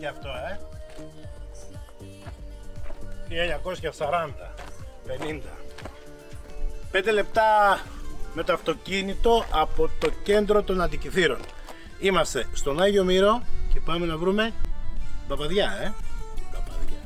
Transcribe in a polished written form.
και αυτό, 1940, 50. 5 λεπτά με το αυτοκίνητο από το κέντρο των Αντικηφύρων. Είμαστε στον Άγιο Μύρο και πάμε να βρούμε μπαμπαδιά,